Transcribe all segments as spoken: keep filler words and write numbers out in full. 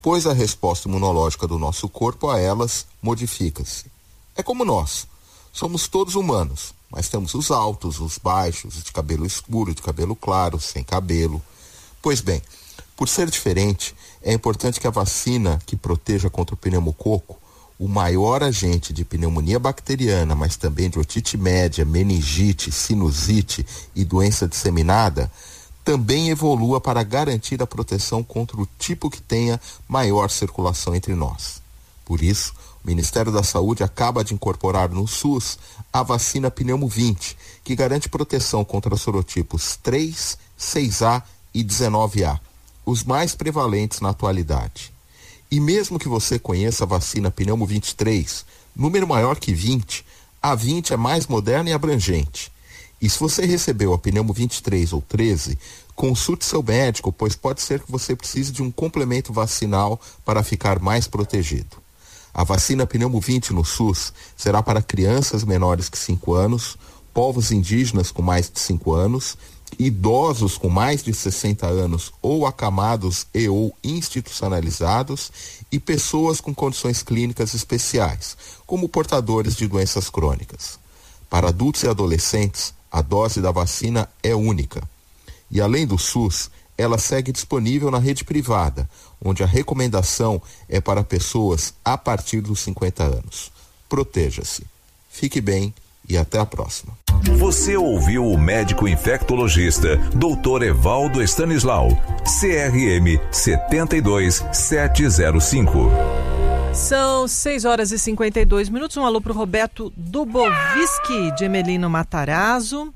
pois a resposta imunológica do nosso corpo a elas modifica-se. É como nós, somos todos humanos, mas temos os altos, os baixos, os de cabelo escuro, de cabelo claro, sem cabelo. Pois bem, por ser diferente, é importante que a vacina que proteja contra o pneumococo, o maior agente de pneumonia bacteriana, mas também de otite média, meningite, sinusite e doença disseminada, também evolua para garantir a proteção contra o tipo que tenha maior circulação entre nós. Por isso, o Ministério da Saúde acaba de incorporar no SUS a vacina Pneumo vinte, que garante proteção contra os sorotipos três, seis A e dezenove A, os mais prevalentes na atualidade. E mesmo que você conheça a vacina Pneumo vinte e três, número maior que vinte, a vinte é mais moderna e abrangente. E se você recebeu a Pneumo vinte e três ou treze, consulte seu médico, pois pode ser que você precise de um complemento vacinal para ficar mais protegido. A vacina Pneumo vinte no SUS será para crianças menores que cinco anos, povos indígenas com mais de cinco anos, idosos com mais de sessenta anos ou acamados e ou institucionalizados e pessoas com condições clínicas especiais, como portadores de doenças crônicas. Para adultos e adolescentes, a dose da vacina é única. E além do SUS, ela segue disponível na rede privada, onde a recomendação é para pessoas a partir dos cinquenta anos. Proteja-se. Fique bem e até a próxima. Você ouviu o médico infectologista doutor Evaldo Stanislau, C R M sete dois sete zero cinco. São seis horas e cinquenta e dois minutos. Um alô para o Roberto Dubovski, de Emelino Matarazzo.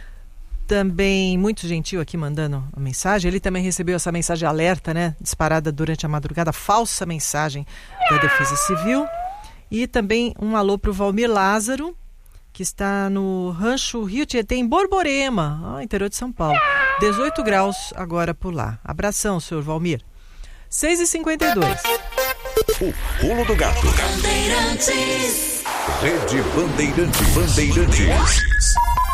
Também muito gentil aqui mandando a mensagem. Ele também recebeu essa mensagem alerta, né? Disparada durante a madrugada, falsa mensagem da Defesa Civil. E também um alô para o Valmir Lázaro, que está no Rancho Rio Tietê, em Borborema, ó, interior de São Paulo. dezoito graus agora por lá. Abração, senhor Valmir. seis e cinquenta e dois. O Pulo do Gato. Bandeirantes. Rede Bandeirantes. Bandeirantes.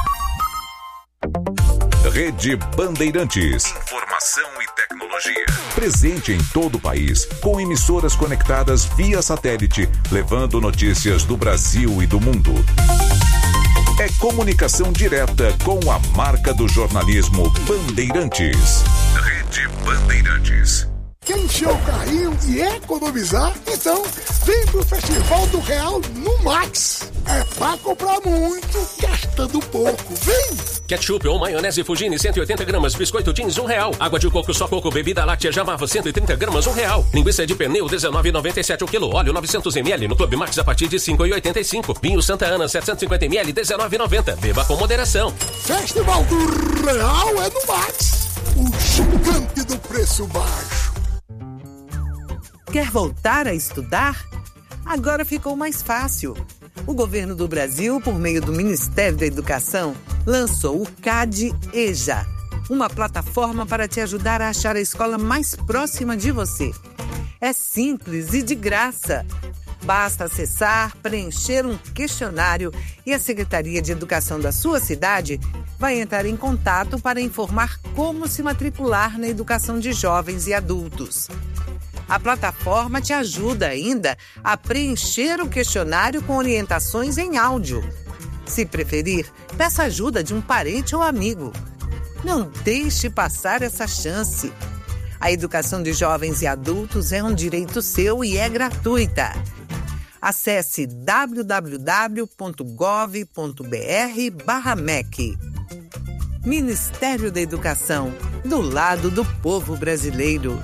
Rede Bandeirantes. Informação e tecnologia. Presente em todo o país, com emissoras conectadas via satélite, levando notícias do Brasil e do mundo. É comunicação direta com a marca do jornalismo Bandeirantes. Rede Bandeirantes. Quer encher o carrinho e economizar? Então, vem pro Festival do Real no Max. É pra comprar muito, gastando pouco. Vem! Ketchup ou maionese Fugini, cento e oitenta gramas. Biscoito jeans, um real. Água de coco, só coco. Bebida láctea Jamava, cento e trinta gramas, um real. Linguiça de pernil, dezenove reais e noventa e sete centavos o quilo. Óleo, novecentos mililitros. No Clube Max, a partir de cinco reais e oitenta e cinco centavos. Vinho Santa Ana, setecentos e cinquenta mililitros, dezenove reais e noventa centavos. Beba com moderação. Festival do Real é no Max. O gigante do preço baixo. Quer voltar a estudar? Agora ficou mais fácil. O governo do Brasil, por meio do Ministério da Educação, lançou o CAD-EJA, uma plataforma para te ajudar a achar a escola mais próxima de você. É simples e de graça. Basta acessar, preencher um questionário e a Secretaria de Educação da sua cidade vai entrar em contato para informar como se matricular na educação de jovens e adultos. A plataforma te ajuda ainda a preencher o questionário com orientações em áudio. Se preferir, peça ajuda de um parente ou amigo. Não deixe passar essa chance. A educação de jovens e adultos é um direito seu e é gratuita. Acesse w w w ponto gov ponto b r barra M E C. Ministério da Educação, do lado do povo brasileiro.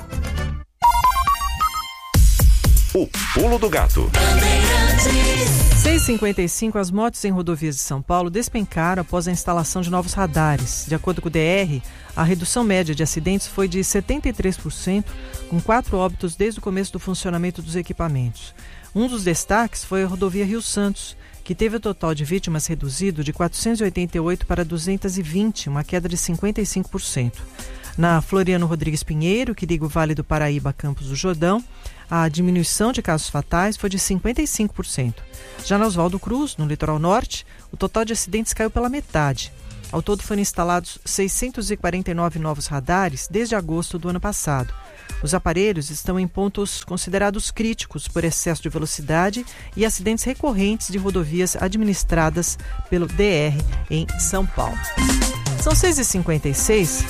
O Pulo do Gato. seis e cinquenta e cinco, as mortes em rodovias de São Paulo despencaram após a instalação de novos radares. De acordo com o D R, a redução média de acidentes foi de setenta e três por cento, com quatro óbitos desde o começo do funcionamento dos equipamentos. Um dos destaques foi a rodovia Rio Santos, que teve o total de vítimas reduzido de quatrocentos e oitenta e oito para duzentos e vinte, uma queda de cinquenta e cinco por cento. Na Floriano Rodrigues Pinheiro, que liga o Vale do Paraíba a Campos do Jordão, a diminuição de casos fatais foi de cinquenta e cinco por cento. Já na Oswaldo Cruz, no litoral norte, o total de acidentes caiu pela metade. Ao todo foram instalados seiscentos e quarenta e nove novos radares desde agosto do ano passado. Os aparelhos estão em pontos considerados críticos por excesso de velocidade e acidentes recorrentes de rodovias administradas pelo D R em São Paulo. São seis e cinquenta e seis.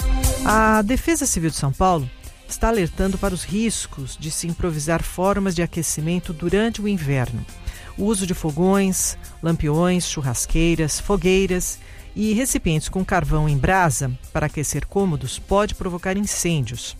A Defesa Civil de São Paulo está alertando para os riscos de se improvisar formas de aquecimento durante o inverno. O uso de fogões, lampiões, churrasqueiras, fogueiras e recipientes com carvão em brasa para aquecer cômodos pode provocar incêndios.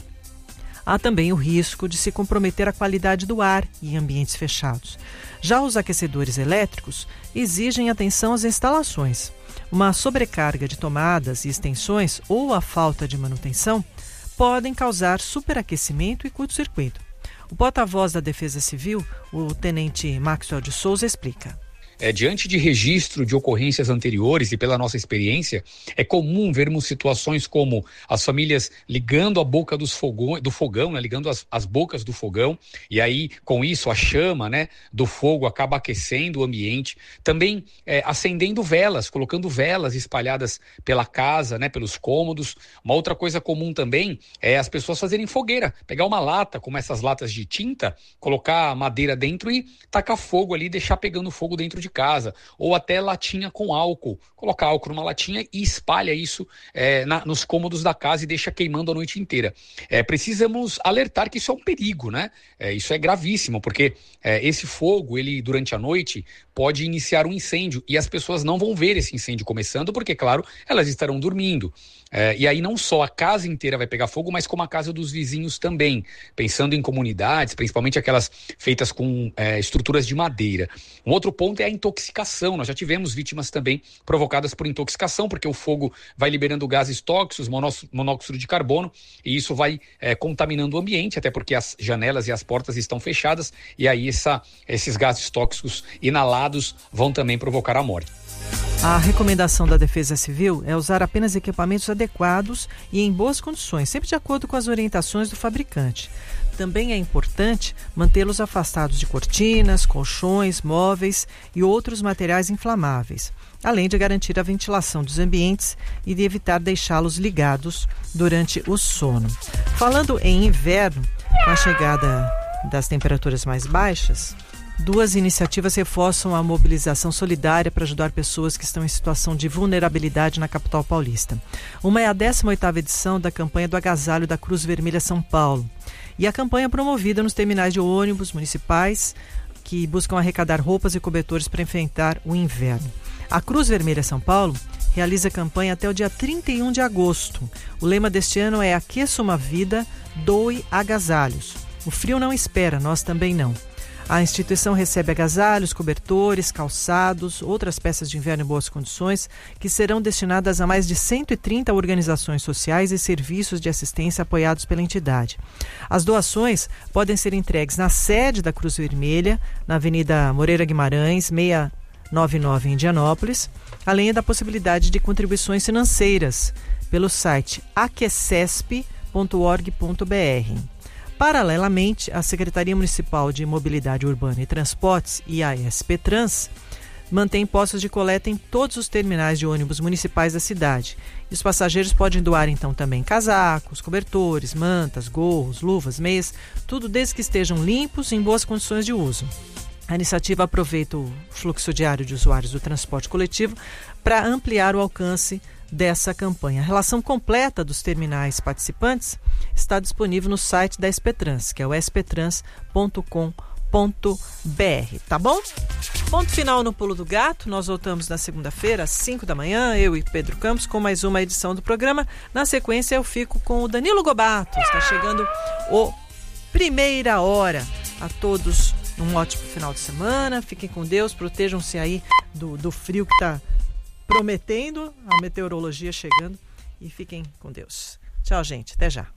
Há também o risco de se comprometer a qualidade do ar em ambientes fechados. Já os aquecedores elétricos exigem atenção às instalações. Uma sobrecarga de tomadas e extensões ou a falta de manutenção podem causar superaquecimento e curto-circuito. O porta-voz da Defesa Civil, o tenente Maxwell de Souza, explica. É, diante de registro de ocorrências anteriores e pela nossa experiência, é comum vermos situações como as famílias ligando a boca dos fogão, do fogão, né, ligando as, as bocas do fogão, e aí com isso a chama, né, do fogo acaba aquecendo o ambiente. Também é, acendendo velas, colocando velas espalhadas pela casa, né, pelos cômodos. Uma outra coisa comum também é as pessoas fazerem fogueira, pegar uma lata, como essas latas de tinta, colocar a madeira dentro e tacar fogo ali, deixar pegando fogo dentro de casa, ou até latinha com álcool, colocar álcool numa latinha e espalha isso é, na, nos cômodos da casa e deixa queimando a noite inteira. É, precisamos alertar que isso é um perigo, né? É, isso é gravíssimo, porque é, esse fogo, ele durante a noite pode iniciar um incêndio e as pessoas não vão ver esse incêndio começando, porque claro, elas estarão dormindo. É, e aí não só a casa inteira vai pegar fogo, mas como a casa dos vizinhos também, pensando em comunidades, principalmente aquelas feitas com é, estruturas de madeira. Um outro ponto é a intoxicação. Nós já tivemos vítimas também provocadas por intoxicação, porque o fogo vai liberando gases tóxicos, monóxido de carbono, e isso vai é, contaminando o ambiente, até porque as janelas e as portas estão fechadas, e aí essa, esses gases tóxicos inalados vão também provocar a morte. A recomendação da Defesa Civil é usar apenas equipamentos adequados e em boas condições, sempre de acordo com as orientações do fabricante. Também é importante mantê-los afastados de cortinas, colchões, móveis e outros materiais inflamáveis, além de garantir a ventilação dos ambientes e de evitar deixá-los ligados durante o sono. Falando em inverno, com a chegada das temperaturas mais baixas, duas iniciativas reforçam a mobilização solidária para ajudar pessoas que estão em situação de vulnerabilidade na capital paulista. Uma é a décima oitava edição da campanha do Agasalho da Cruz Vermelha São Paulo. E a campanha é promovida nos terminais de ônibus municipais que buscam arrecadar roupas e cobertores para enfrentar o inverno. A Cruz Vermelha São Paulo realiza a campanha até o dia trinta e um de agosto. O lema deste ano é Aqueça uma Vida, Doe Agasalhos. O frio não espera, nós também não. A instituição recebe agasalhos, cobertores, calçados, outras peças de inverno em boas condições, que serão destinadas a mais de cento e trinta organizações sociais e serviços de assistência apoiados pela entidade. As doações podem ser entregues na sede da Cruz Vermelha, na Avenida Moreira Guimarães, seiscentos e noventa e nove, em Indianópolis, além da possibilidade de contribuições financeiras pelo site aquecesp ponto org ponto br. Paralelamente, a Secretaria Municipal de Mobilidade Urbana e Transportes e a ESPTrans mantém postos de coleta em todos os terminais de ônibus municipais da cidade. E os passageiros podem doar então também casacos, cobertores, mantas, gorros, luvas, meias, tudo desde que estejam limpos e em boas condições de uso. A iniciativa aproveita o fluxo diário de usuários do transporte coletivo para ampliar o alcance dessa campanha. A relação completa dos terminais participantes está disponível no site da ESPTrans, que é o esptrans ponto com ponto br, tá bom? Ponto final no Pulo do Gato. Nós voltamos na segunda-feira, às cinco da manhã, eu e Pedro Campos, com mais uma edição do programa. Na sequência, eu fico com o Danilo Gobato. Está chegando o Primeira Hora. A todos um ótimo final de semana. Fiquem com Deus, protejam-se aí do, do frio que está prometendo, a meteorologia chegando, e fiquem com Deus. Tchau, gente. Até já.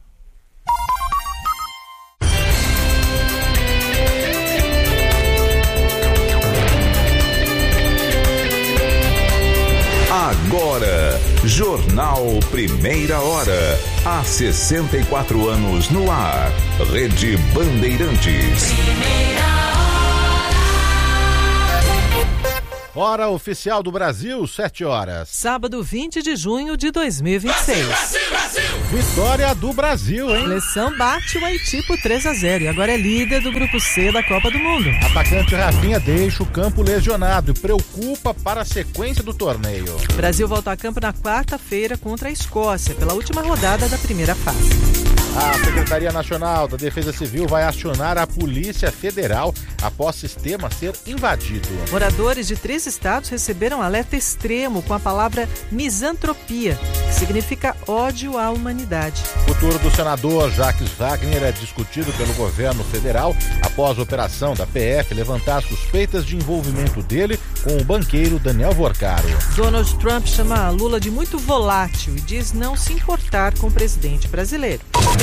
Agora, Jornal Primeira Hora. Há sessenta e quatro anos no ar. Rede Bandeirantes. Primeira hora. Hora oficial do Brasil, sete horas. Sábado, vinte de junho de dois mil e vinte e seis. Brasil, Brasil, Brasil. Vitória do Brasil, hein? Seleção bate o Haiti por três a zero e agora é líder do grupo C da Copa do Mundo. Atacante Rafinha deixa o campo lesionado e preocupa para a sequência do torneio. O Brasil volta a campo na quarta-feira contra a Escócia, pela última rodada da primeira fase. A Secretaria Nacional da Defesa Civil vai acionar a Polícia Federal após sistema ser invadido. Moradores de três estados receberam alerta extremo com a palavra misantropia, que significa ódio à humanidade. O futuro do senador Jacques Wagner é discutido pelo governo federal após a operação da P F levantar suspeitas de envolvimento dele com o banqueiro Daniel Vorcaro. Donald Trump chama Lula de muito volátil e diz não se importar com o presidente brasileiro.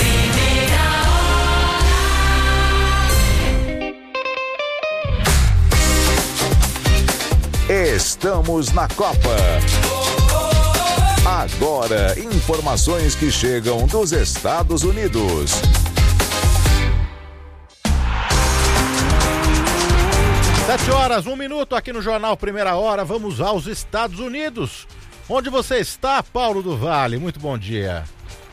Estamos na Copa. Agora, informações que chegam dos Estados Unidos. Sete horas, um minuto aqui no Jornal Primeira Hora. Vamos aos Estados Unidos. Onde você está, Paulo do Vale? Muito bom dia.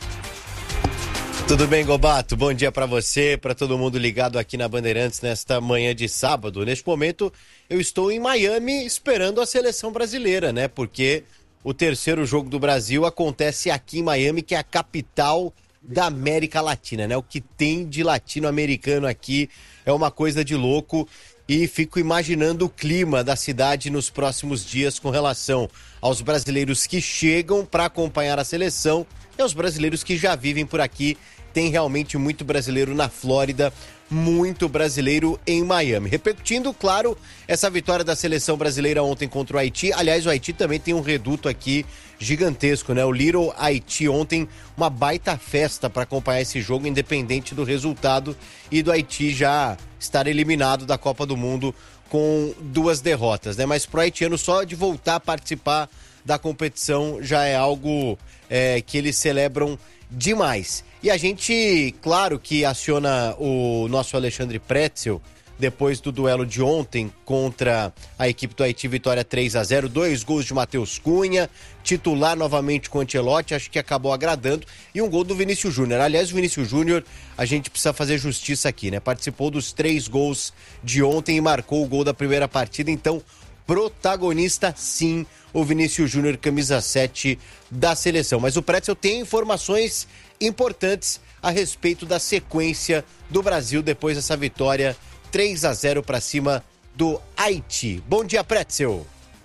Tudo bem, Gobato? Bom dia para você, para todo mundo ligado aqui na Bandeirantes nesta manhã de sábado. Neste momento, eu estou em Miami esperando a seleção brasileira, né? Porque o terceiro jogo do Brasil acontece aqui em Miami, que é a capital da América Latina, né? O que tem de latino-americano aqui é uma coisa de louco e fico imaginando o clima da cidade nos próximos dias com relação aos brasileiros que chegam para acompanhar a seleção e aos brasileiros que já vivem por aqui. Tem realmente muito brasileiro na Flórida, muito brasileiro em Miami. Repercutindo, claro, essa vitória da seleção brasileira ontem contra o Haiti. Aliás, o Haiti também tem um reduto aqui gigantesco, né? O Little Haiti ontem, uma baita festa para acompanhar esse jogo, independente do resultado e do Haiti já estar eliminado da Copa do Mundo com duas derrotas, né? Mas pro haitiano só de voltar a participar da competição já é algo é, que eles celebram demais. E a gente, claro que aciona o nosso Alexandre Pretzel depois do duelo de ontem contra a equipe do Haiti, vitória três a zero, dois gols de Matheus Cunha, titular novamente com o Ancelotti, acho que acabou agradando, e um gol do Vinícius Júnior. Aliás, o Vinícius Júnior, a gente precisa fazer justiça aqui, né? Participou dos três gols de ontem e marcou o gol da primeira partida, então protagonista sim, o Vinícius Júnior, camisa sete da seleção. Mas o Pretzel tem informações importantes a respeito da sequência do Brasil depois dessa vitória três a zero para cima do Haiti. Bom dia, Pretzel.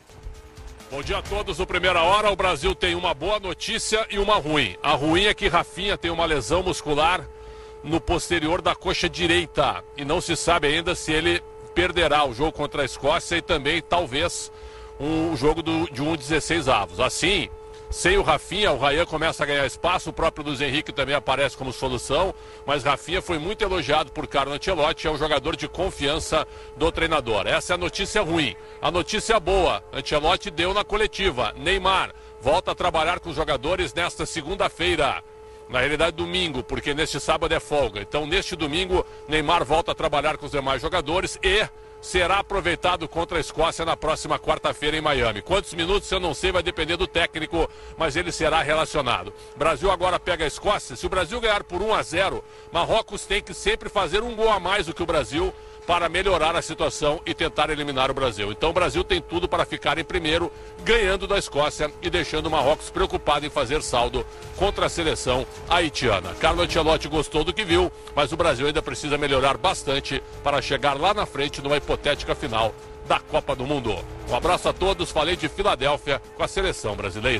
Bom dia a todos. No Primeira Hora, o Brasil tem uma boa notícia e uma ruim. A ruim é que Rafinha tem uma lesão muscular no posterior da coxa direita e não se sabe ainda se ele perderá o jogo contra a Escócia e também talvez um jogo do, de um dezesseis avos. Assim, sem o Rafinha, o Ryan começa a ganhar espaço, o próprio Luiz Henrique também aparece como solução, mas Rafinha foi muito elogiado por Carlo Ancelotti, é um jogador de confiança do treinador. Essa é a notícia ruim. A notícia boa, Ancelotti deu na coletiva. Neymar volta a trabalhar com os jogadores nesta segunda-feira. Na realidade, domingo, porque neste sábado é folga. Então, neste domingo, Neymar volta a trabalhar com os demais jogadores e será aproveitado contra a Escócia na próxima quarta-feira em Miami. Quantos minutos eu não sei, vai depender do técnico, mas ele será relacionado. Brasil agora pega a Escócia. Se o Brasil ganhar por um a zero, Marrocos tem que sempre fazer um gol a mais do que o Brasil para melhorar a situação e tentar eliminar o Brasil. Então o Brasil tem tudo para ficar em primeiro, ganhando da Escócia e deixando o Marrocos preocupado em fazer saldo contra a seleção haitiana. Carlo Ancelotti gostou do que viu, mas o Brasil ainda precisa melhorar bastante para chegar lá na frente numa hipotética final da Copa do Mundo. Um abraço a todos, falei de Filadélfia com a seleção brasileira.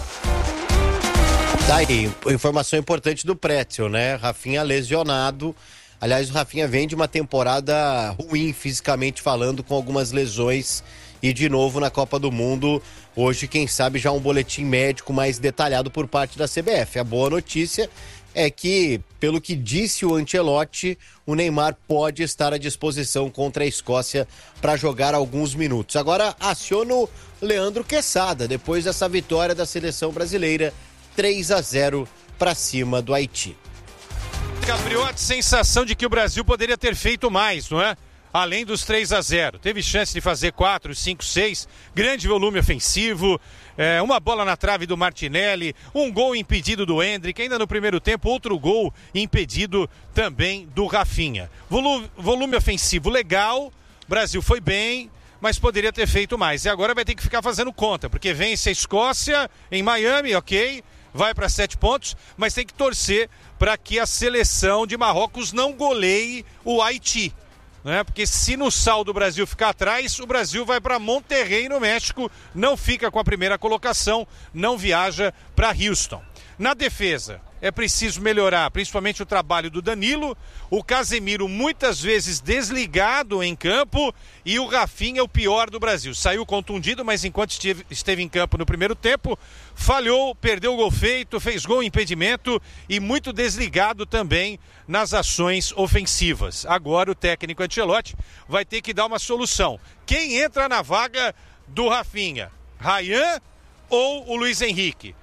Tá aí, informação importante do Pretzel, né? Rafinha lesionado. Aliás, o Rafinha vem de uma temporada ruim fisicamente falando, com algumas lesões e de novo na Copa do Mundo. Hoje, quem sabe, já um boletim médico mais detalhado por parte da C B F. A boa notícia é que, pelo que disse o Ancelotti, o Neymar pode estar à disposição contra a Escócia para jogar alguns minutos. Agora, aciona o Leandro Quesada, depois dessa vitória da seleção brasileira, três a zero para cima do Haiti. Gabriotti, sensação de que o Brasil poderia ter feito mais, não é? além dos três a zero. Teve chance de fazer quatro, cinco, seis, grande volume ofensivo, é, uma bola na trave do Martinelli, um gol impedido do Endrick, ainda no primeiro tempo, outro gol impedido também do Rafinha. Volume, volume ofensivo legal, o Brasil foi bem, mas poderia ter feito mais. E agora vai ter que ficar fazendo conta, porque vence a Escócia em Miami, ok, vai para sete pontos, mas tem que torcer para que a seleção de Marrocos não goleie o Haiti, né? Porque se no saldo o Brasil ficar atrás, o Brasil vai para Monterrey, no México, não fica com a primeira colocação, não viaja para Houston. Na defesa, é preciso melhorar, principalmente o trabalho do Danilo, o Casemiro muitas vezes desligado em campo e o Rafinha é o pior do Brasil. Saiu contundido, mas enquanto esteve, esteve em campo no primeiro tempo, falhou, perdeu o gol feito, fez gol impedimento e muito desligado também nas ações ofensivas. Agora o técnico Ancelotti vai ter que dar uma solução. Quem entra na vaga do Rafinha? Ryan ou o Luiz Henrique?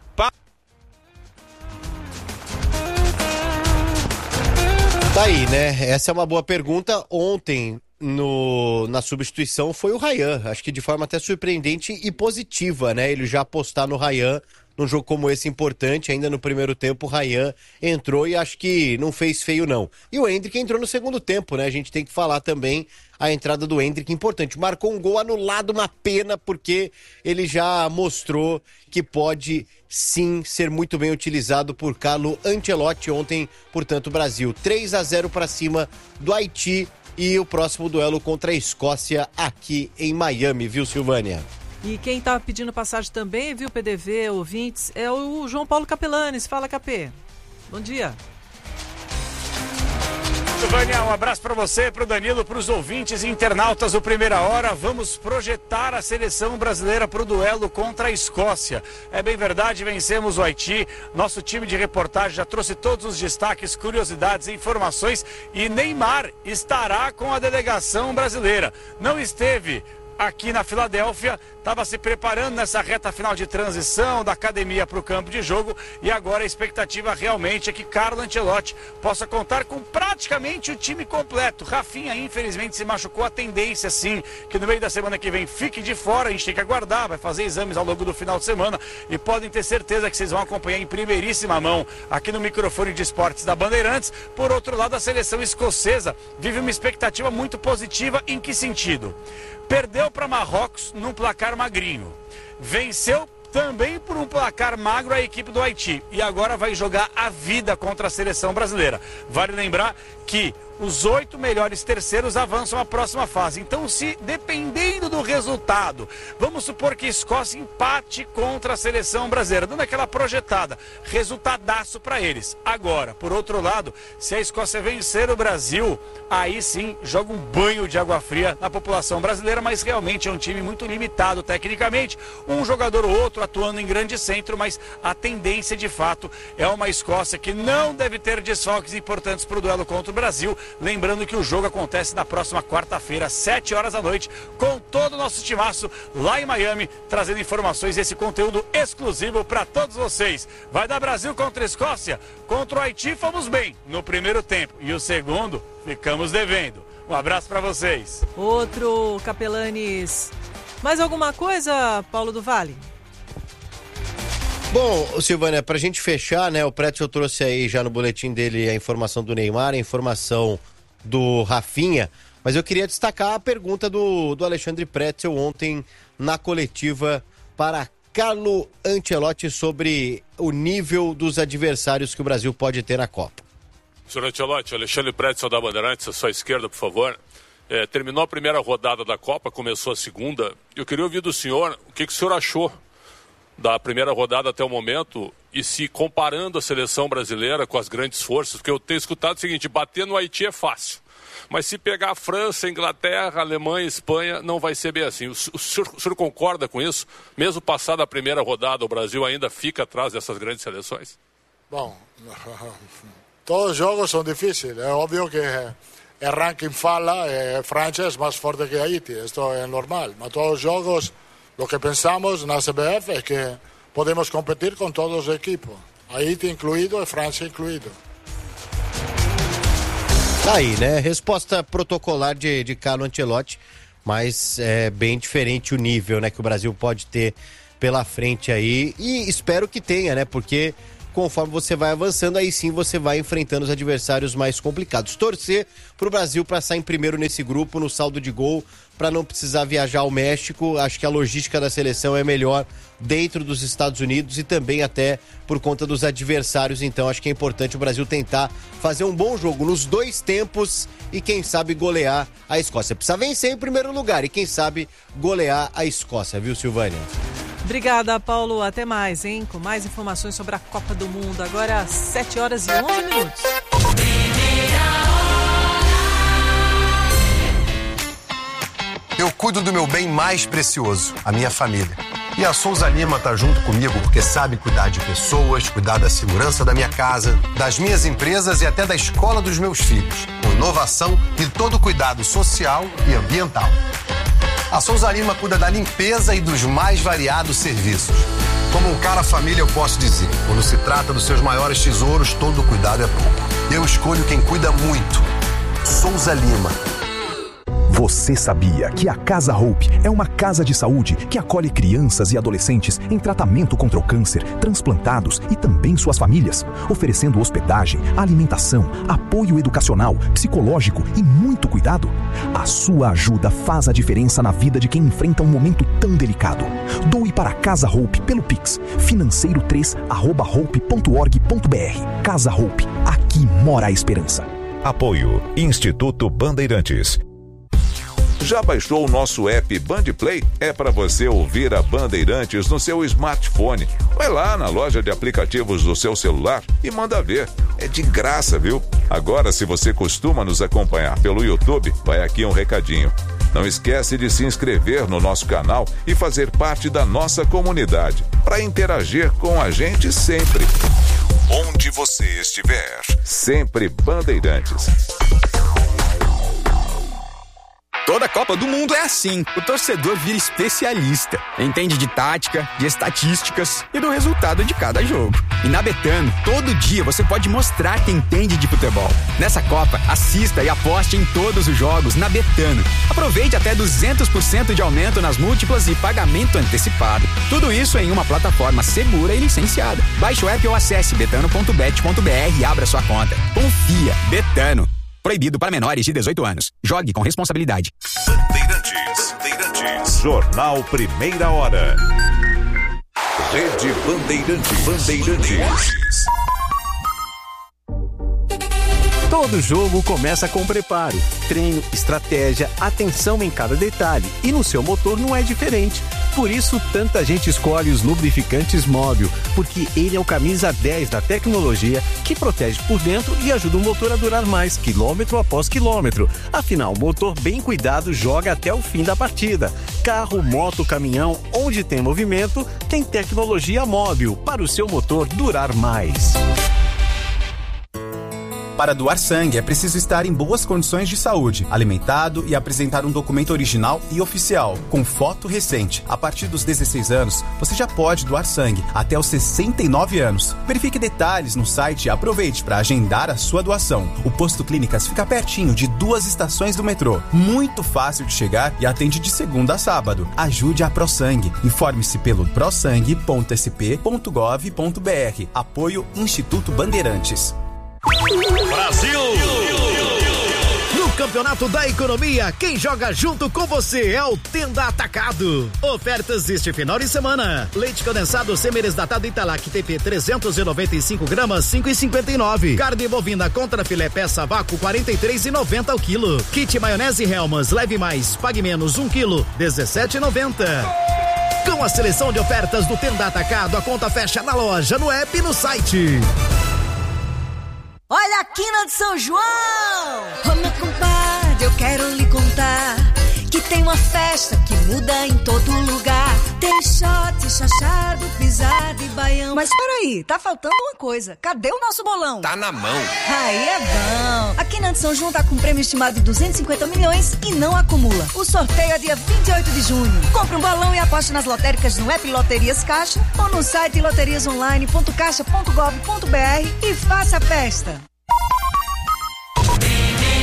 Tá aí, né? Essa é uma boa pergunta. Ontem, no, na substituição, foi o Ryan. Acho que de forma até surpreendente e positiva, né? Ele já apostar no Ryan num jogo como esse importante. Ainda no primeiro tempo, o Ryan entrou e acho que não fez feio, não. E o Endrick entrou no segundo tempo, né? A gente tem que falar também a entrada do Endrick, importante. Marcou um gol anulado, uma pena, porque ele já mostrou que pode sim ser muito bem utilizado por Carlo Ancelotti ontem. Portanto, Brasil três a zero para cima do Haiti e o próximo duelo contra a Escócia aqui em Miami, viu, Silvânia? E quem está pedindo passagem também, viu, P D V, ouvintes, é o João Paulo Capelanes. Fala, Capê. Bom dia. Silvânia, um abraço para você, para o Danilo, para os ouvintes e internautas do Primeira Hora. Vamos projetar a seleção brasileira para o duelo contra a Escócia. É bem verdade, vencemos o Haiti. Nosso time de reportagem já trouxe todos os destaques, curiosidades e informações. E Neymar estará com a delegação brasileira. Não esteve aqui na Filadélfia, estava se preparando nessa reta final de transição da academia para o campo de jogo e agora a expectativa realmente é que Carlo Ancelotti possa contar com praticamente o time completo. Rafinha infelizmente se machucou, a tendência sim que no meio da semana que vem fique de fora, a gente tem que aguardar, vai fazer exames ao longo do final de semana e podem ter certeza que vocês vão acompanhar em primeiríssima mão aqui no microfone de esportes da Bandeirantes. Por outro lado, a seleção escocesa vive uma expectativa muito positiva. Em que sentido? Perdeu para Marrocos num placar magrinho. Venceu também por um placar magro a equipe do Haiti. E agora vai jogar a vida contra a seleção brasileira. Vale lembrar que os oito melhores terceiros avançam à próxima fase. Então, se dependendo do resultado, vamos supor que a Escócia empate contra a seleção brasileira, dando aquela projetada, resultadaço para eles. Agora, por outro lado, se a Escócia vencer o Brasil, aí sim joga um banho de água fria na população brasileira, mas realmente é um time muito limitado tecnicamente, um jogador ou outro atuando em grande centro, mas a tendência de fato é uma Escócia que não deve ter desfalques importantes para o duelo contra o Brasil. Lembrando que o jogo acontece na próxima quarta-feira, às sete horas da noite, com todo o nosso timaço lá em Miami, trazendo informações e esse conteúdo exclusivo para todos vocês. Vai dar Brasil contra a Escócia? Contra o Haiti fomos bem no primeiro tempo e o segundo ficamos devendo. Um abraço para vocês. Outro, Capelanes. Mais alguma coisa, Paulo do Vale? Bom, Silvânia, pra gente fechar, né, o Pretzel trouxe aí já no boletim dele a informação do Neymar, a informação do Rafinha, mas eu queria destacar a pergunta do, do Alexandre Pretzel ontem na coletiva para Carlo Ancelotti sobre o nível dos adversários que o Brasil pode ter na Copa. senhor Ancelotti, Alexandre Pretzel da Bandeirantes, à sua esquerda, por favor. É, terminou a primeira rodada da Copa, começou a segunda. Eu queria ouvir do senhor o que, que o senhor achou da primeira rodada até o momento e se comparando a seleção brasileira com as grandes forças, porque eu tenho escutado o seguinte, bater no Haiti é fácil, mas se pegar a França, Inglaterra, Alemanha, Espanha, não vai ser bem assim. O, o, senhor, o senhor concorda com isso? Mesmo passada a primeira rodada, o Brasil ainda fica atrás dessas grandes seleções? Bom, todos os jogos são difíceis, é óbvio que o ranking fala, a França é mais forte que Haiti, isso é normal, mas todos os jogos lo que pensamos na C B F es que podemos competir con todos los equipos, Haití incluido y Francia incluido. Tá aí, né? Resposta protocolar de, de Carlo Ancelotti, mas é bem diferente o nível, né, que o Brasil pode ter pela frente aí, e espero que tenha, né, porque conforme você vai avançando, aí sim você vai enfrentando os adversários mais complicados. Torcer pro Brasil para sair em primeiro nesse grupo, no saldo de gol, para não precisar viajar ao México. Acho que a logística da seleção é melhor dentro dos Estados Unidos e também até por conta dos adversários. Então acho que é importante o Brasil tentar fazer um bom jogo nos dois tempos e quem sabe golear a Escócia. Precisa vencer em primeiro lugar e quem sabe golear a Escócia, viu, Silvânia? Obrigada, Paulo. Até mais, hein? Com mais informações sobre a Copa do Mundo. Agora, sete horas e onze minutos. Eu cuido do meu bem mais precioso, a minha família. E a Souza Lima tá junto comigo porque sabe cuidar de pessoas, cuidar da segurança da minha casa, das minhas empresas e até da escola dos meus filhos, com inovação e todo cuidado social e ambiental. A Souza Lima cuida da limpeza e dos mais variados serviços. Como um cara família, eu posso dizer, quando se trata dos seus maiores tesouros, todo cuidado é pouco. Eu escolho quem cuida muito. Souza Lima. Você sabia que a Casa Hope é uma casa de saúde que acolhe crianças e adolescentes em tratamento contra o câncer, transplantados e também suas famílias, oferecendo hospedagem, alimentação, apoio educacional, psicológico e muito cuidado? A sua ajuda faz a diferença na vida de quem enfrenta um momento tão delicado. Doe para a Casa Hope pelo Pix, financeiro três arroba hope ponto org ponto br. Casa Hope, aqui mora a esperança. Apoio Instituto Bandeirantes. Já baixou o nosso app Bandplay? É para você ouvir a Bandeirantes no seu smartphone. Vai lá na loja de aplicativos do seu celular e manda ver. É de graça, viu? Agora, se você costuma nos acompanhar pelo YouTube, vai aqui um recadinho. Não esquece de se inscrever no nosso canal e fazer parte da nossa comunidade, para interagir com a gente sempre. Onde você estiver, sempre Bandeirantes. Toda Copa do Mundo é assim. O torcedor vira especialista. Entende de tática, de estatísticas e do resultado de cada jogo. E na Betano, todo dia você pode mostrar que entende de futebol. Nessa Copa, assista e aposte em todos os jogos na Betano. Aproveite até duzentos por cento de aumento nas múltiplas e pagamento antecipado. Tudo isso em uma plataforma segura e licenciada. Baixe o app ou acesse betano ponto bet ponto br e abra sua conta. Confia. Betano. Proibido para menores de dezoito anos. Jogue com responsabilidade. Bandeirantes, Bandeirantes. Jornal Primeira Hora. Rede Bandeirantes. Bandeirantes. Todo jogo começa com preparo, treino, estratégia, atenção em cada detalhe. E no seu motor não é diferente. Por isso, tanta gente escolhe os lubrificantes Móbil, porque ele é o camisa dez da tecnologia que protege por dentro e ajuda o motor a durar mais, quilômetro após quilômetro. Afinal, o motor bem cuidado joga até o fim da partida. Carro, moto, caminhão, onde tem movimento, tem tecnologia Móbil para o seu motor durar mais. Para doar sangue é preciso estar em boas condições de saúde, alimentado e apresentar um documento original e oficial, com foto recente. A partir dos dezesseis anos, você já pode doar sangue até os sessenta e nove anos. Verifique detalhes no site e aproveite para agendar a sua doação. O Posto Clínicas fica pertinho de duas estações do metrô. Muito fácil de chegar e atende de segunda a sábado. Ajude a ProSangue. Informe-se pelo prosangue ponto s p ponto gov ponto b r. Apoio Instituto Bandeirantes. Brasil! No Campeonato da Economia, quem joga junto com você é o Tenda Atacado. Ofertas este final de semana. Leite condensado semi-desnatado Italac T P trezentos e noventa e cinco gramas, cinco reais e cinquenta e nove centavos. Carne bovina contra filé peça vácuo, quarenta e três reais e noventa centavos ao quilo. Kit maionese Hellmann's, leve mais, pague menos, um quilo, dezessete reais e noventa centavos. Com a seleção de ofertas do Tenda Atacado, a conta fecha na loja, no app e no site. Olha a quina de São João! Ô meu compadre, eu quero lhe contar que tem uma festa que muda em todo lugar. Tem shot, chachado, pisado e baião. Mas peraí, tá faltando uma coisa. Cadê o nosso bolão? Tá na mão. Aí é bom. A Quina de São João tá com um prêmio estimado de duzentos e cinquenta milhões e não acumula. O sorteio é dia vinte e oito de junho. Compre um bolão e aposte nas lotéricas no app Loterias Caixa ou no site loterias online ponto caixa ponto gov ponto br e faça a festa.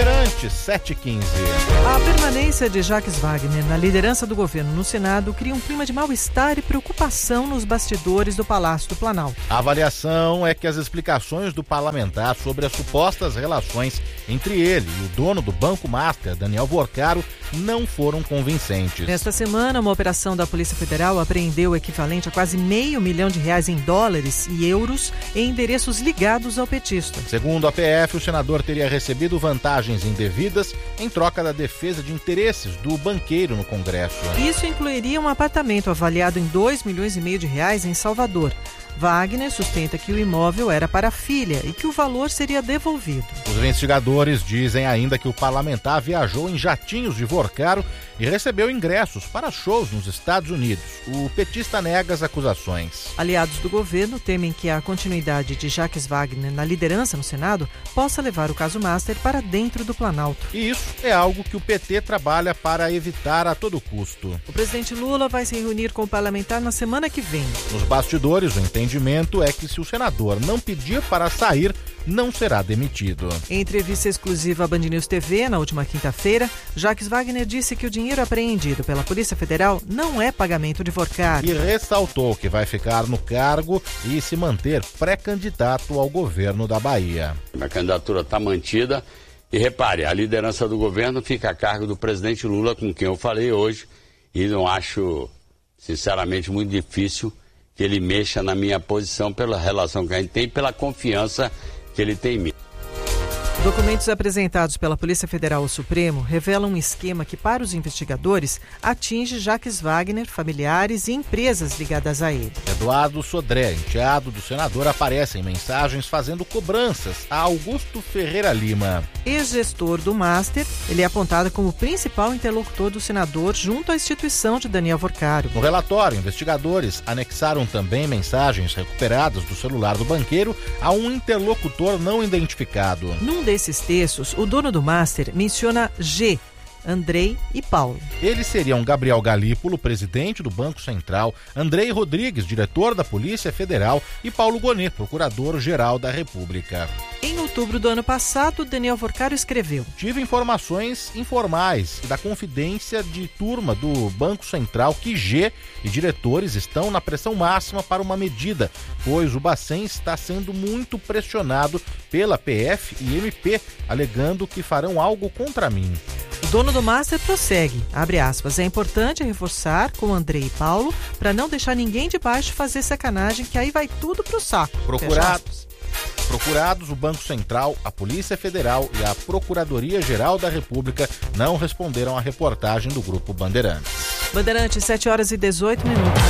Bandeirantes, sete e quinze. A permanência de Jacques Wagner na liderança do governo no Senado cria um clima de mal-estar e preocupação nos bastidores do Palácio do Planalto. A avaliação é que as explicações do parlamentar sobre as supostas relações entre ele e o dono do Banco Master, Daniel Vorcaro, não foram convincentes. Nesta semana, uma operação da Polícia Federal apreendeu o equivalente a quase meio milhão de reais em dólares e euros em endereços ligados ao petista. Segundo a P F, o senador teria recebido vantagens indevidas em troca da defesa de interesses do banqueiro no Congresso. Isso incluiria um apartamento avaliado em dois milhões e meio de reais em Salvador. Wagner sustenta que o imóvel era para a filha e que o valor seria devolvido. Os investigadores dizem ainda que o parlamentar viajou em jatinhos de Vorcaro e recebeu ingressos para shows nos Estados Unidos. O petista nega as acusações. Aliados do governo temem que a continuidade de Jacques Wagner na liderança no Senado possa levar o caso Master para dentro do Planalto. E isso é algo que o P T trabalha para evitar a todo custo. O presidente Lula vai se reunir com o parlamentar na semana que vem. Nos bastidores, o entendimento é que se o senador não pedir para sair, não será demitido. Em entrevista exclusiva à Band News T V, na última quinta-feira, Jacques Wagner disse que o dinheiro apreendido pela Polícia Federal não é pagamento de Vorcaro. E ressaltou que vai ficar no cargo e se manter pré-candidato ao governo da Bahia. A candidatura está mantida e repare, a liderança do governo fica a cargo do presidente Lula, com quem eu falei hoje, e não acho, sinceramente, muito difícil que ele mexa na minha posição pela relação que a gente tem e pela confiança que ele tem em mim. Documentos apresentados pela Polícia Federal ao Supremo revelam um esquema que, para os investigadores, atinge Jacques Wagner, familiares e empresas ligadas a ele. Eduardo Sodré, enteado do senador, aparece em mensagens fazendo cobranças a Augusto Ferreira Lima. Ex-gestor do Master, ele é apontado como o principal interlocutor do senador junto à instituição de Daniel Vorcaro. No relatório, investigadores anexaram também mensagens recuperadas do celular do banqueiro a um interlocutor não identificado. Num desses textos, o dono do Master menciona G, Andrei e Paulo. Eles seriam Gabriel Galípolo, presidente do Banco Central, Andrei Rodrigues, diretor da Polícia Federal, e Paulo Gonet, procurador-geral da República. Em outubro do ano passado, Daniel Vorcaro escreveu: Tive informações informais da confidência de turma do Banco Central que G e diretores estão na pressão máxima para uma medida, pois o Bacen está sendo muito pressionado pela P F e M P, alegando que farão algo contra mim. O dono do Master prossegue, abre aspas, é importante reforçar com Andrei e Paulo para não deixar ninguém de baixo fazer sacanagem, que aí vai tudo pro saco. Procurados, procurados, o Banco Central, a Polícia Federal e a Procuradoria-Geral da República não responderam à reportagem do Grupo Bandeirantes. Bandeirantes, sete horas e dezoito minutos.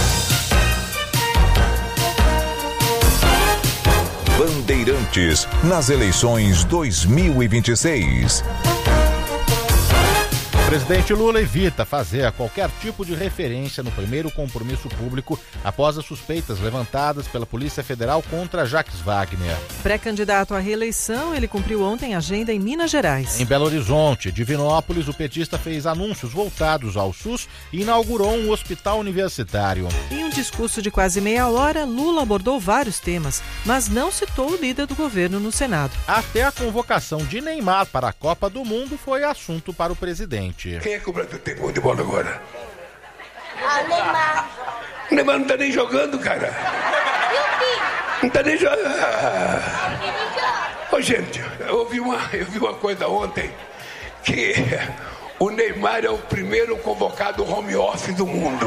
Bandeirantes nas eleições dois mil e vinte e seis. O presidente Lula evita fazer qualquer tipo de referência no primeiro compromisso público após as suspeitas levantadas pela Polícia Federal contra Jacques Wagner. Pré-candidato à reeleição, ele cumpriu ontem agenda em Minas Gerais. Em Belo Horizonte, Divinópolis, o petista fez anúncios voltados ao SUS e inaugurou um hospital universitário. Em um discurso de quase meia hora, Lula abordou vários temas, mas não citou o líder do governo no Senado. Até a convocação de Neymar para a Copa do Mundo foi assunto para o presidente. Quem é que o Brasil tem bom de bola agora? Ah, Neymar. O Neymar não tá nem jogando, cara. E o quê? Não tá nem jogando. Ô, gente, eu ouvi, uma, eu vi uma coisa ontem, que o Neymar é o primeiro convocado home office do mundo.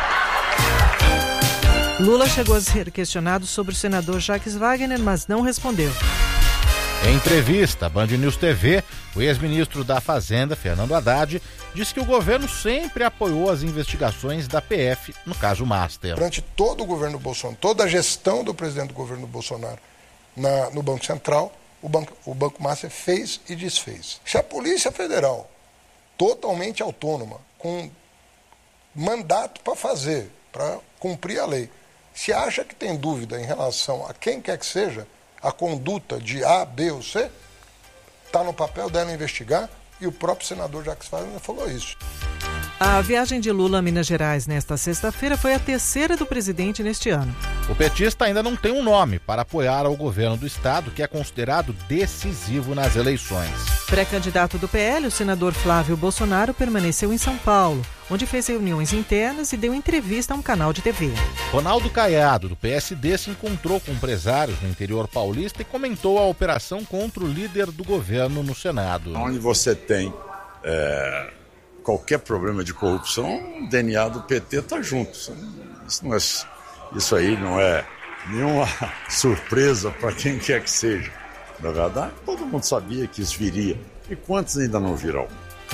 Lula chegou a ser questionado sobre o senador Jacques Wagner, mas não respondeu. Em entrevista à Band News T V, o ex-ministro da Fazenda, Fernando Haddad, disse que o governo sempre apoiou as investigações da P F no caso Master. Durante todo o governo Bolsonaro, toda a gestão do presidente do governo Bolsonaro na, no Banco Central, o Banco, o Banco Master fez e desfez. Se a Polícia Federal, totalmente autônoma, com mandato para fazer, para cumprir a lei, se acha que tem dúvida em relação a quem quer que seja, a conduta de A, B ou C, está no papel dela investigar, e o próprio senador Jacques Wagner falou isso. A viagem de Lula a Minas Gerais nesta sexta-feira foi a terceira do presidente neste ano. O petista ainda não tem um nome para apoiar ao governo do estado, que é considerado decisivo nas eleições. Pré-candidato do P L, o senador Flávio Bolsonaro permaneceu em São Paulo, onde fez reuniões internas e deu entrevista a um canal de T V. Ronaldo Caiado, do P S D, se encontrou com empresários no interior paulista e comentou a operação contra o líder do governo no Senado. Onde você tem é, qualquer problema de corrupção, o D N A do P T está junto. Isso, não é, isso aí não é nenhuma surpresa para quem quer que seja. Na verdade, todo mundo sabia que isso viria. E quantos ainda não virão?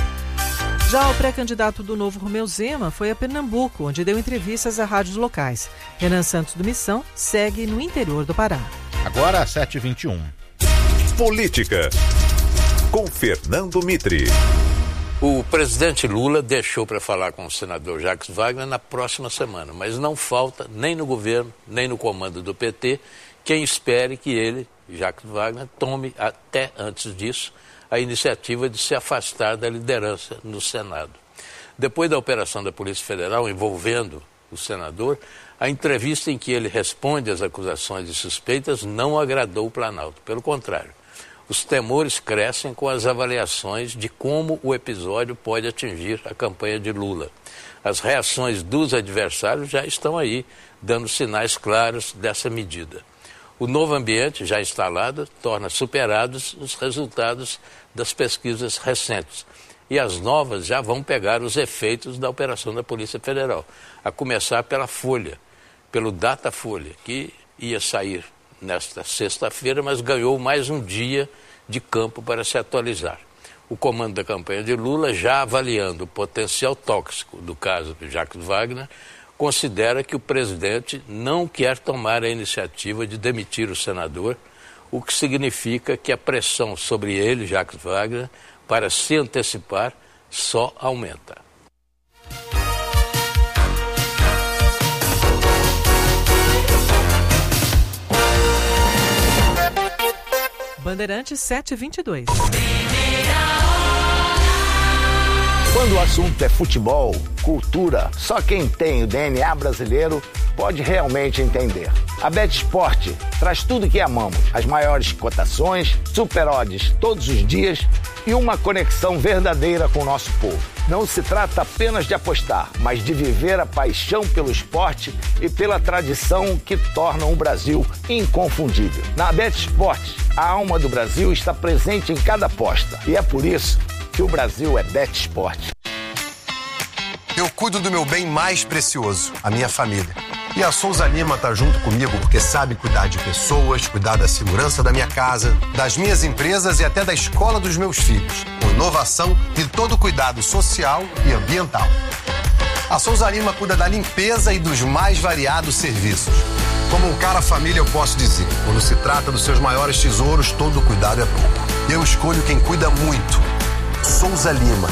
Já o pré-candidato do Novo, Romeu Zema, foi a Pernambuco, onde deu entrevistas a rádios locais. Renan Santos do Missão segue no interior do Pará. Agora, sete e vinte e um. Política, com Fernando Mitre. O presidente Lula deixou para falar com o senador Jacques Wagner na próxima semana, mas não falta, nem no governo, nem no comando do P T, quem espere que ele, Jacques Wagner, tome até antes disso a iniciativa de se afastar da liderança no Senado. Depois da operação da Polícia Federal envolvendo o senador, a entrevista em que ele responde às acusações e suspeitas não agradou o Planalto. Pelo contrário, os temores crescem com as avaliações de como o episódio pode atingir a campanha de Lula. As reações dos adversários já estão aí, dando sinais claros dessa medida. O novo ambiente já instalado torna superados os resultados das pesquisas recentes. E as novas já vão pegar os efeitos da operação da Polícia Federal, a começar pela Folha, pelo Datafolha, que ia sair nesta sexta-feira, mas ganhou mais um dia de campo para se atualizar. O comando da campanha de Lula, já avaliando o potencial tóxico do caso de Jacques Wagner, considera que o presidente não quer tomar a iniciativa de demitir o senador, o que significa que a pressão sobre ele, Jacques Wagner, para se antecipar, só aumenta. Bandeirantes sete e vinte e dois. Quando o assunto é futebol, cultura, só quem tem o D N A brasileiro pode realmente entender. A BetSport traz tudo que amamos, as maiores cotações, super odds todos os dias e uma conexão verdadeira com o nosso povo. Não se trata apenas de apostar, mas de viver a paixão pelo esporte e pela tradição que tornam o Brasil inconfundível. Na BetSport, a alma do Brasil está presente em cada aposta e é por isso que o Brasil é BetSport. Eu cuido do meu bem mais precioso, a minha família. E a Souza Lima tá junto comigo porque sabe cuidar de pessoas, cuidar da segurança da minha casa, das minhas empresas e até da escola dos meus filhos, com inovação e todo cuidado social e ambiental. A Souza Lima cuida da limpeza e dos mais variados serviços. Como um cara família, eu posso dizer, quando se trata dos seus maiores tesouros, todo cuidado é pouco. Eu escolho quem cuida muito. Souza Lima.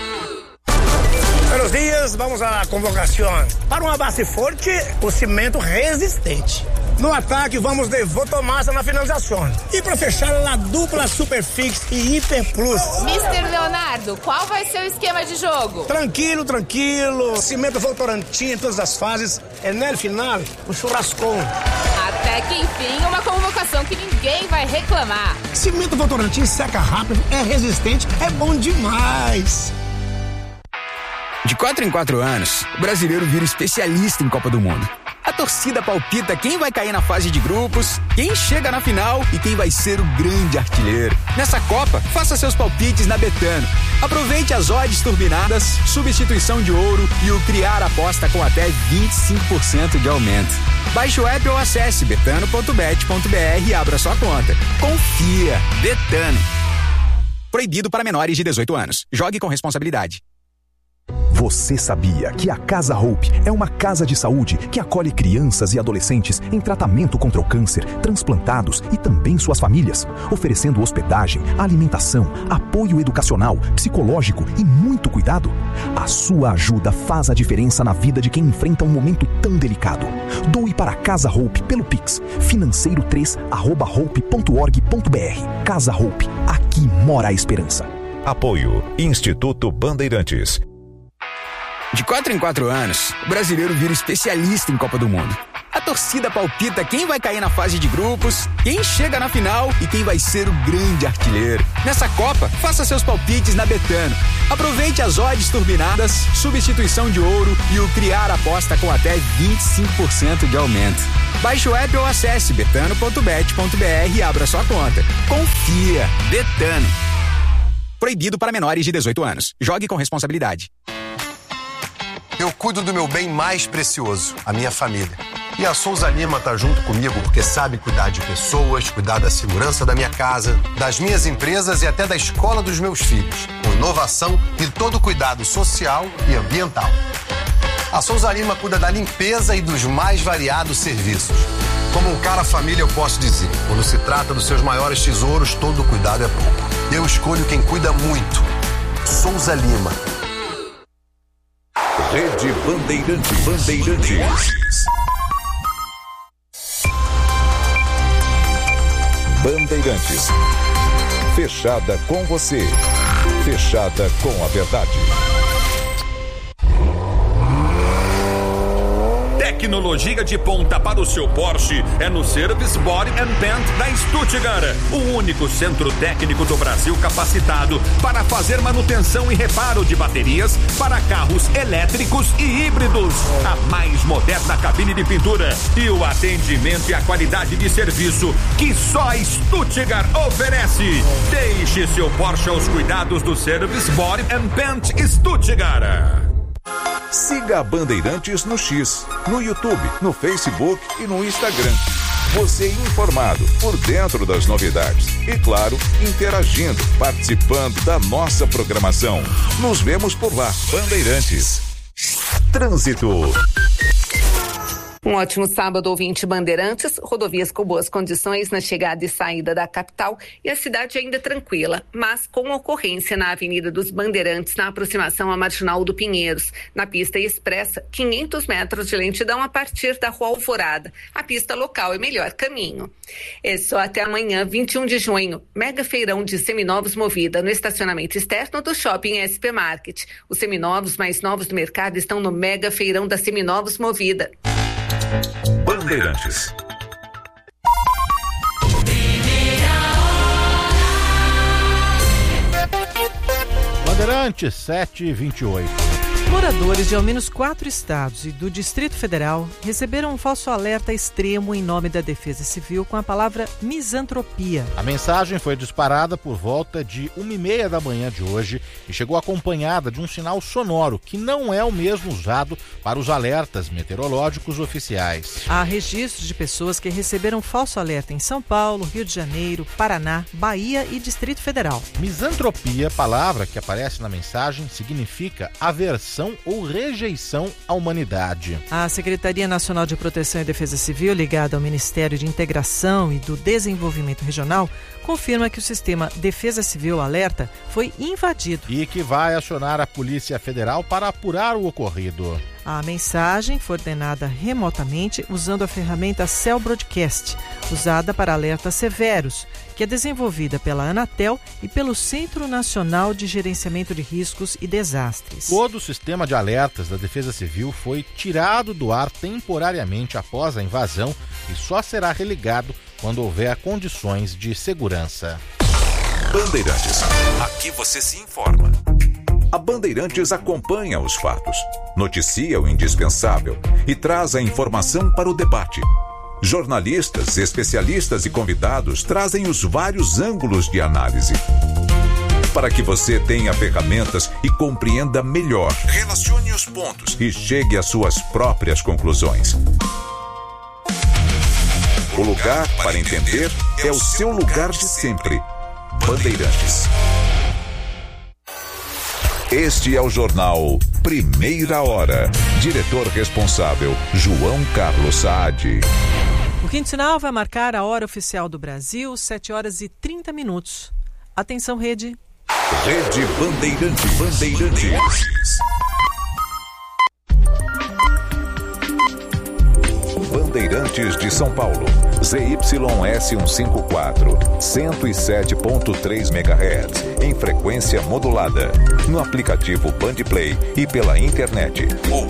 Buenos dias, vamos à convocação. Para uma base forte, o cimento resistente. No ataque, vamos de Votomassa na finalização. E para fechar, a dupla Superfix e Hiper Plus. mister Leonardo, qual vai ser o esquema de jogo? Tranquilo, tranquilo. Cimento Votorantim em todas as fases. E no final, o churrascão. Até que enfim, uma convocação que ninguém vai reclamar. Cimento Votorantim seca rápido, é resistente, é bom demais. De quatro em quatro anos, o brasileiro vira especialista em Copa do Mundo. A torcida palpita quem vai cair na fase de grupos, quem chega na final e quem vai ser o grande artilheiro. Nessa Copa, faça seus palpites na Betano. Aproveite as odds turbinadas, substituição de ouro e o criar aposta com até vinte e cinco por cento de aumento. Baixe o app ou acesse betano ponto bet ponto br e abra sua conta. Confia. Betano. Proibido para menores de dezoito anos. Jogue com responsabilidade. Você sabia que a Casa Hope é uma casa de saúde que acolhe crianças e adolescentes em tratamento contra o câncer, transplantados e também suas famílias, oferecendo hospedagem, alimentação, apoio educacional, psicológico e muito cuidado? A sua ajuda faz a diferença na vida de quem enfrenta um momento tão delicado. Doe para a Casa Hope pelo Pix, financeiro três arroba hope ponto org ponto br. Casa Hope, aqui mora a esperança. Apoio Instituto Bandeirantes. De quatro em quatro anos, o brasileiro vira especialista em Copa do Mundo. A torcida palpita quem vai cair na fase de grupos, quem chega na final e quem vai ser o grande artilheiro. Nessa Copa, faça seus palpites na Betano. Aproveite as odds turbinadas, substituição de ouro e o criar aposta com até vinte e cinco por cento de aumento. Baixe o app ou acesse betano ponto bet ponto br e abra sua conta. Confia. Betano. Proibido para menores de dezoito anos. Jogue com responsabilidade. Eu cuido do meu bem mais precioso, a minha família. E a Souza Lima tá junto comigo porque sabe cuidar de pessoas, cuidar da segurança da minha casa, das minhas empresas e até da escola dos meus filhos, com inovação e todo cuidado social e ambiental. A Souza Lima cuida da limpeza e dos mais variados serviços. Como um cara família, eu posso dizer, quando se trata dos seus maiores tesouros, todo cuidado é pouco. Eu escolho quem cuida muito. Souza Lima. Rede Bandeirantes. Bandeirantes. Bandeirantes. Fechada com você. Fechada com a verdade. Tecnologia de ponta para o seu Porsche é no Service Body and Paint da Stuttgart. O único centro técnico do Brasil capacitado para fazer manutenção e reparo de baterias para carros elétricos e híbridos. A mais moderna cabine de pintura e o atendimento e a qualidade de serviço que só a Stuttgart oferece. Deixe seu Porsche aos cuidados do Service Body and Paint Stuttgart. Siga a Bandeirantes no X, no YouTube, no Facebook e no Instagram. Você informado, por dentro das novidades e, claro, interagindo, participando da nossa programação. Nos vemos por lá. Bandeirantes. Trânsito. Um ótimo sábado, ouvinte Bandeirantes. Rodovias com boas condições na chegada e saída da capital e a cidade ainda tranquila, mas com ocorrência na Avenida dos Bandeirantes, na aproximação à Marginal do Pinheiros. Na pista expressa, quinhentos metros de lentidão a partir da Rua Alvorada. A pista local é melhor caminho. É só até amanhã, vinte e um de junho. Mega feirão de seminovos Movida no estacionamento externo do Shopping S P Market. Os seminovos mais novos do mercado estão no Mega feirão da Seminovos Movida. Bandeirantes. Bandeirantes, sete e vinte e oito. Moradores de ao menos quatro estados e do Distrito Federal receberam um falso alerta extremo em nome da Defesa Civil com a palavra misantropia. A mensagem foi disparada por volta de uma e meia da manhã de hoje e chegou acompanhada de um sinal sonoro que não é o mesmo usado para os alertas meteorológicos oficiais. Há registros de pessoas que receberam falso alerta em São Paulo, Rio de Janeiro, Paraná, Bahia e Distrito Federal. Misantropia, palavra que aparece na mensagem, significa aversão ou rejeição à humanidade. A Secretaria Nacional de Proteção e Defesa Civil, ligada ao Ministério de Integração e do Desenvolvimento Regional, confirma que o sistema Defesa Civil Alerta foi invadido. E que vai acionar a Polícia Federal para apurar o ocorrido. A mensagem foi ordenada remotamente usando a ferramenta Cell Broadcast, usada para alertas severos, que é desenvolvida pela Anatel e pelo Centro Nacional de Gerenciamento de Riscos e Desastres. Todo o sistema de alertas da Defesa Civil foi tirado do ar temporariamente após a invasão e só será religado quando houver condições de segurança. Bandeirantes. Aqui você se informa. A Bandeirantes acompanha os fatos, noticia o indispensável e traz a informação para o debate. Jornalistas, especialistas e convidados trazem os vários ângulos de análise. Para que você tenha ferramentas e compreenda melhor, relacione os pontos e chegue às suas próprias conclusões. O lugar para entender é o seu lugar de sempre. Bandeirantes. Este é o jornal Primeira Hora. Diretor responsável, João Carlos Saad. O quinto sinal vai marcar a hora oficial do Brasil, sete horas e trinta minutos. Atenção, rede. Rede Bandeirantes. Bandeirantes. Bandeirantes de São Paulo. Z Y S cento e cinquenta e quatro, cento e sete ponto três megahertz, em frequência modulada. No aplicativo Bandplay e pela internet.